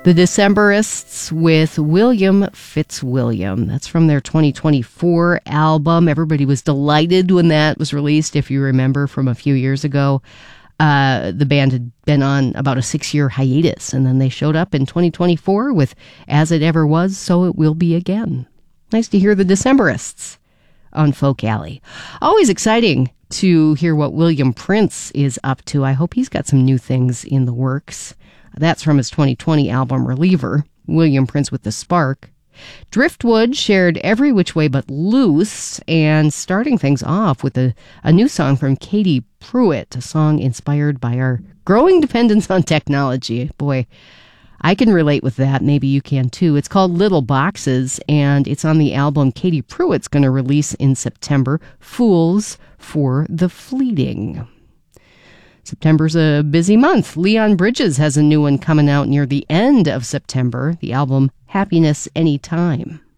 The Decemberists with William Fitzwilliam. That's from their 2024 album. Everybody was delighted when that was released, if you remember from a few years ago. The band had been on about a 6-year hiatus, and then they showed up in 2024 with As It Ever Was, So It Will Be Again. Nice to hear the Decemberists on Folk Alley. Always exciting to hear what William Prince is up to. I hope he's got some new things in the works. That's from his 2020 album, Reliever, William Prince with the Spark. Driftwood shared Every Which Way But Loose, and starting things off with a new song from Katie Pruitt, a song inspired by our growing dependence on technology. Boy, I can relate with that. Maybe you can too. It's called Little Boxes, and it's on the album Katie Pruitt's going to release in September, Fools for the Fleeting. September's a busy month. Leon Bridges has a new one coming out near the end of September, the album Happiness Anytime.